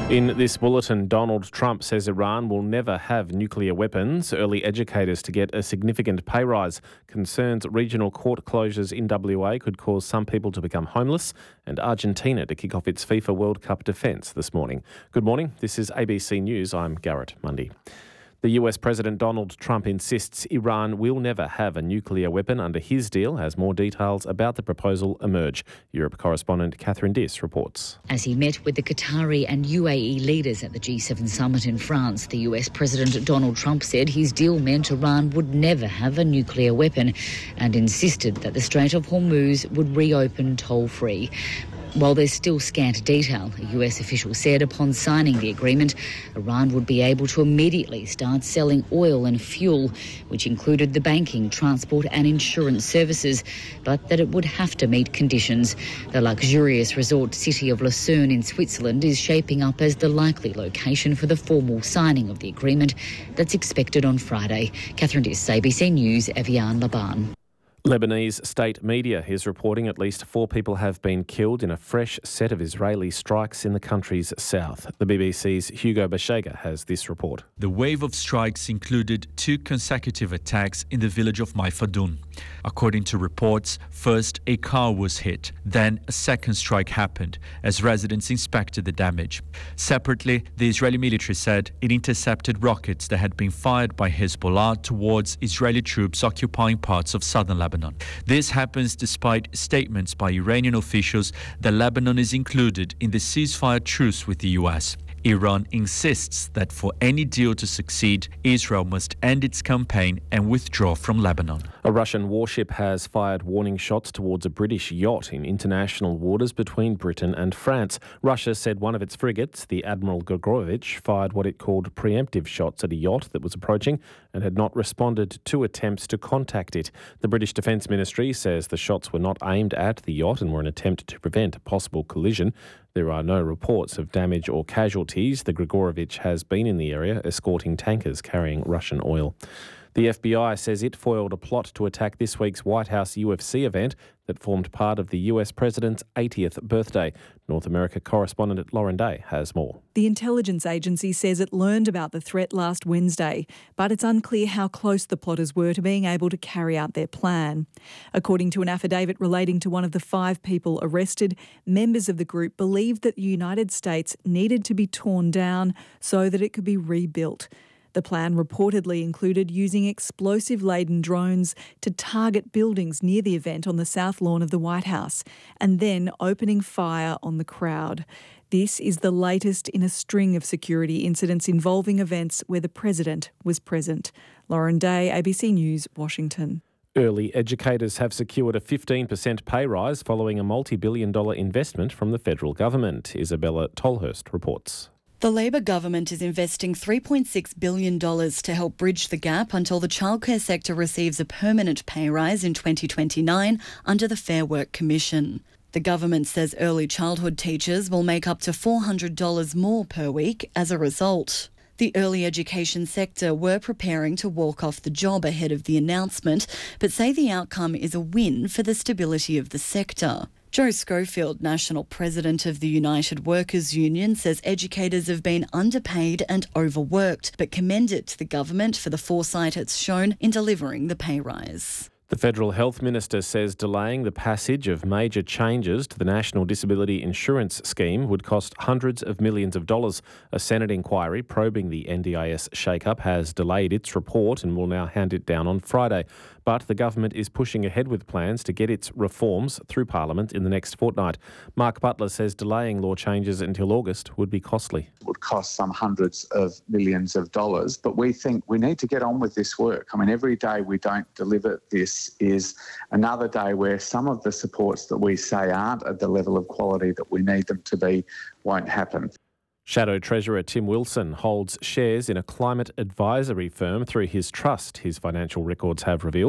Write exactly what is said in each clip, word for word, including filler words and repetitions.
In this bulletin, Donald Trump says Iran will never have nuclear weapons. Early educators to get a significant pay rise. Concerns regional court closures in W A could cause some people to become homeless. And Argentina to kick off its FIFA World Cup defence this morning. Good morning, this is A B C News. I'm Garrett Mundy. The U S President Donald Trump insists Iran will never have a nuclear weapon under his deal as more details about the proposal emerge. Europe correspondent Catherine Diss reports. As he met with the Qatari and U A E leaders at the G seven summit in France, the U S President Donald Trump said his deal meant Iran would never have a nuclear weapon and insisted that the Strait of Hormuz would reopen toll-free. While there's still scant detail, a U S official said upon signing the agreement, Iran would be able to immediately start selling oil and fuel, which included the banking, transport and insurance services, but that it would have to meet conditions. The luxurious resort city of Lucerne in Switzerland is shaping up as the likely location for the formal signing of the agreement that's expected on Friday. Catherine Diss, A B C News, Evian Laban. Lebanese state media is reporting at least four people have been killed in a fresh set of Israeli strikes in the country's south. The B B C's Hugo Bashega has this report. The wave of strikes included two consecutive attacks in the village of Maifadun. According to reports, first a car was hit, then a second strike happened as residents inspected the damage. Separately, the Israeli military said it intercepted rockets that had been fired by Hezbollah towards Israeli troops occupying parts of southern Lebanon. This happens despite statements by Iranian officials that Lebanon is included in the ceasefire truce with the U S. Iran insists that for any deal to succeed, Israel must end its campaign and withdraw from Lebanon. A Russian warship has fired warning shots towards a British yacht in international waters between Britain and France. Russia said one of its frigates, the Admiral Grigorovich, fired what it called preemptive shots at a yacht that was approaching and had not responded to attempts to contact it. The British Defence Ministry says the shots were not aimed at the yacht and were an attempt to prevent a possible collision. There are no reports of damage or casualties. The Grigorovich has been in the area escorting tankers carrying Russian oil. The F B I says it foiled a plot to attack this week's White House U F C event that formed part of the U S president's eightieth birthday. North America correspondent Lauren Day has more. The intelligence agency says it learned about the threat last Wednesday, but it's unclear how close the plotters were to being able to carry out their plan. According to an affidavit relating to one of the five people arrested, members of the group believed that the United States needed to be torn down so that it could be rebuilt. The plan reportedly included using explosive-laden drones to target buildings near the event on the south lawn of the White House and then opening fire on the crowd. This is the latest in a string of security incidents involving events where the president was present. Lauren Day, A B C News, Washington. Early educators have secured a fifteen percent pay rise following a multi-billion dollar investment from the federal government. Isabella Tolhurst reports. The Labor government is investing three point six billion dollars to help bridge the gap until the childcare sector receives a permanent pay rise in twenty twenty-nine under the Fair Work Commission. The government says early childhood teachers will make up to four hundred dollars more per week as a result. The early education sector were preparing to walk off the job ahead of the announcement, but say the outcome is a win for the stability of the sector. Joe Schofield, National President of the United Workers Union, says educators have been underpaid and overworked, but commended to the government for the foresight it's shown in delivering the pay rise. The Federal Health Minister says delaying the passage of major changes to the National Disability Insurance Scheme would cost hundreds of millions of dollars. A Senate inquiry probing the N D I S shake-up has delayed its report and will now hand it down on Friday. But the government is pushing ahead with plans to get its reforms through Parliament in the next fortnight. Mark Butler says delaying law changes until August would be costly. It would cost some hundreds of millions of dollars, but we think we need to get on with this work. I mean, every day we don't deliver this is another day where some of the supports that we say aren't at the level of quality that we need them to be won't happen. Shadow Treasurer Tim Wilson holds shares in a climate advisory firm through his trust, his financial records have revealed. He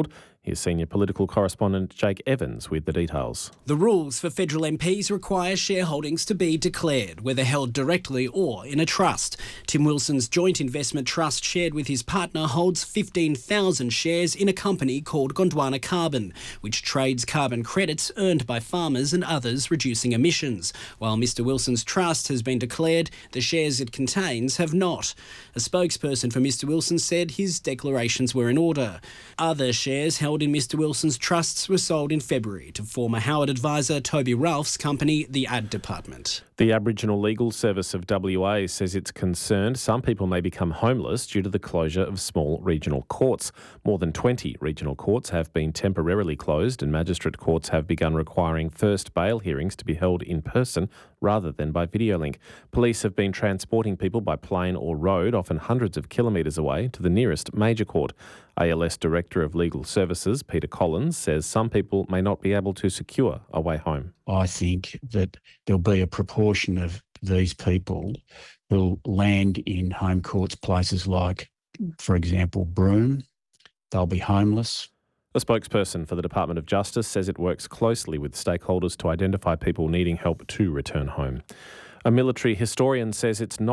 Here's senior political correspondent Jake Evans with the details. The rules for federal M Ps require shareholdings to be declared, whether held directly or in a trust. Tim Wilson's joint investment trust, shared with his partner, holds fifteen thousand shares in a company called Gondwana Carbon, which trades carbon credits earned by farmers and others reducing emissions. While Mr Wilson's trust has been declared, the shares it contains have not. A spokesperson for Mr Wilson said his declarations were in order. Other shares held in Mr Wilson's trusts were sold in February to former Howard advisor Toby Ralph's company, the Ad Department. The Aboriginal Legal Service of W A says it's concerned some people may become homeless due to the closure of small regional courts. More than twenty regional courts have been temporarily closed, and magistrate courts have begun requiring first bail hearings to be held in person rather than by video link. Police have been transporting people by plane or road, often hundreds of kilometres away, to the nearest major court. A L S Director of Legal Services, Peter Collins, says some people may not be able to secure a way home. I think that there'll be a proportion of these people who'll land in home courts, places like, for example, Broome. They'll be homeless. A spokesperson for the Department of Justice says it works closely with stakeholders to identify people needing help to return home. A military historian says it's not